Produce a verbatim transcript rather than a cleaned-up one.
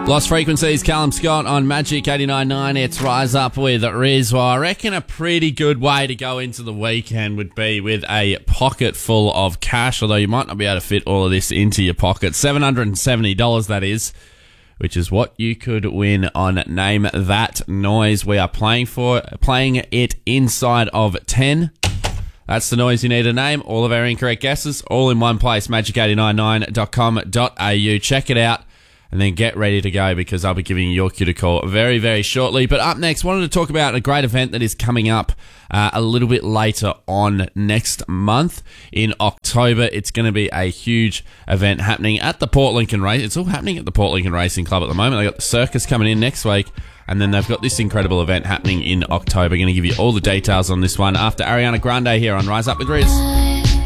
Lost Frequencies, Callum Scott on Magic eighty-nine point nine. It's Rise Up with Riz. Well, I reckon a pretty good way to go into the weekend would be with a pocket full of cash, although you might not be able to fit all of this into your pocket. seven hundred seventy dollars, that is, which is what you could win on Name That Noise. We are playing for playing it inside of ten. That's the noise you need to name. All of our incorrect guesses, all in one place, magic eight nine nine dot com dot a u. Check it out. And then get ready to go because I'll be giving you your cue to call very, very shortly. But up next, wanted to talk about a great event that is coming up uh, a little bit later on next month in October. It's going to be a huge event happening at the Port Lincoln Race. It's all happening at the Port Lincoln Racing Club at the moment. They've got the circus coming in next week. And then they've got this incredible event happening in October. Going to give you all the details on this one after Ariana Grande here on Rise Up with Riz.